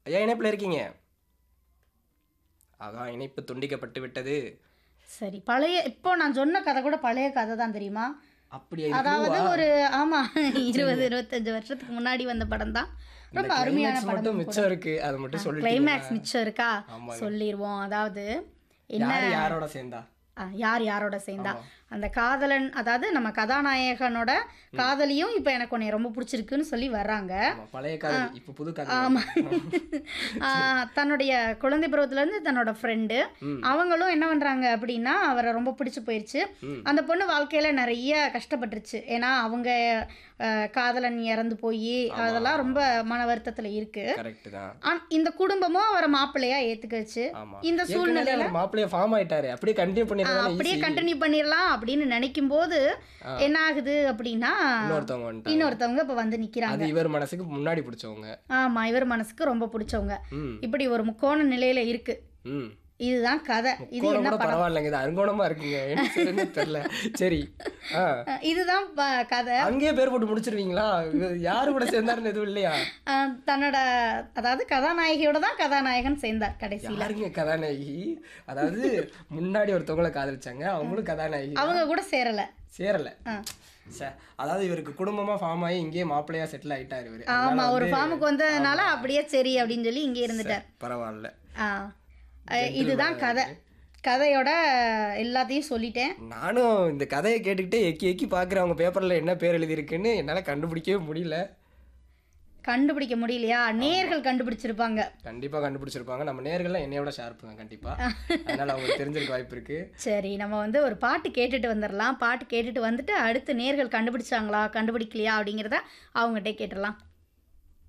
ஐயா இணைப்பில் இருக்கீங்க? அதான் இணைப்பு துண்டிக்கப்பட்டு விட்டது. சரி, இப்போ நான் சொன்ன கதை கூட பழைய கதை தான் தெரியுமா? அப்படியா? இது அதாவது க்ளூவா? ஒரு ஆமா 20, சரிங்க. 25 வருஷத்துக்கு முன்னாடி வந்த படம் தான். இந்த ரொம்ப அருமையான கிளைமேக்ஸ் மட்டும் படமும் கூட. மிச்சம் இருக்கு. அதை மட்டும் சொல்லிட்டீங்கன்னா. கிளைமேக்ஸ் மிச்சம் இருக்கா? ஆமாங்க. சொல்லிடுவோம். அதாவது என்ன யார் யாரோட சேர்ந்தா? யார் யாரோட சேர்ந்தா ஆமா. அந்த காதலன், அதாவது நம்ம கதாநாயகனோட காதலியும் இப்போ எனக்கு உன்னை ரொம்ப பிடிச்சிருக்குன்னு சொல்லி வர்றாங்க. ஆமா, பழைய கதை இப்போ புது கதை. ஆமா. தன்னுடைய குழந்தை பருவத்திலேருந்து தன்னோட ஃப்ரெண்டு அவங்களும் என்ன பண்ணுறாங்க அப்படின்னா அவரை ரொம்ப பிடிச்சி போயிடுச்சு. அந்த பொண்ணு வாழ்க்கையில் நிறைய கஷ்டப்பட்டுருச்சு. ஏன்னா அவங்க காதலன் இறந்து போய் அதெல்லாம் ரொம்ப மன வருத்தத்தில் இருக்குது. கரெக்ட் தான். இந்த குடும்பமும் அவரை மாப்பிள்ளையாக ஏற்றுக்குச்சு. ஆமா. இந்த சூழ்நிலையில் மாப்பிள்ளைய ஃபார்ம் ஆயிட்டாரு. அப்படியே கண்டினியூ பண்ணிடலாம். அப்படியே கண்டினியூ பண்ணிடலாம் அப்படின்னு நினைக்கும் போது என்ன ஆகுது அப்படின்னா இன்னொருத்தவங்க இப்ப வந்து நிக்கிறாங்க. அது இவர் மனசுக்கு முன்னாடி பிடிச்சவங்க. ஆமா, இவர் மனசுக்கு ரொம்ப பிடிச்சவங்க. இப்படி ஒரு முக்கோண நிலையில இருக்கு. இதுதான் கதை. இது என்ன படம்? பரவாயில்லைங்க, இது அருங்கோணமா இருக்குங்க. என்ன சொல்றதுன்னு தெரியல. சரி, இதுதான் கதை. அங்கேயே பேர் போட்டு முடிச்சிருவீங்களா? யாரு கூட சேர்ந்தாருன்னு எதுவும் இல்லையா? தன்னோட அதாவது கதாநாயகியோட தான் கதாநாயகன் சேர்ந்தார் கடைசியில. யாருங்க கதாநாயகி? அதாவது முன்னாடி ஒருத்தவங்களை காதலிச்சாங்க, அவங்களும் கதாநாயகி. அவங்க கூட சேரல. அதாவது இவருக்கு குடும்பமா ஃபார்ம் ஆகி இங்கேயே மாப்பிள்ளையா செட்டில் ஆயிட்டாரு இவரு. ஆமா, ஒரு ஃபார்முக்கு வந்ததுனால அப்படியே சரி அப்படின்னு சொல்லி இங்கே இருந்துட்டார். பரவாயில்ல. இதுதான் கதை. கதையோட எல்லாத்தையும் சொல்லிட்டேன். நானும் இந்த கதையை கேட்டுக்கிட்டே எக்கி எக்கி பார்க்குறேன். அவங்க பேப்பரில் என்ன பேர் எழுதியிருக்குன்னு என்னால் கண்டுபிடிக்கவே முடியல. கண்டுபிடிக்க முடியலையா? நேர்கள் கண்டுபிடிச்சிருப்பாங்க. கண்டிப்பாக கண்டுபிடிச்சிருப்பாங்க. நம்ம நேர்கள்லாம் என்னையோட ஷார்ப்புங்க கண்டிப்பாக. அதனால் அவங்களுக்கு தெரிஞ்சிருக்க வாய்ப்பு இருக்குது. சரி, நம்ம வந்து ஒரு பாட்டு கேட்டுட்டு வந்துடலாம். பாட்டு கேட்டுட்டு வந்துட்டு அடுத்து நேர்கள் கண்டுபிடிச்சாங்களா கண்டுபிடிக்கலையா அப்படிங்கிறத அவங்ககிட்ட கேட்டுடலாம்.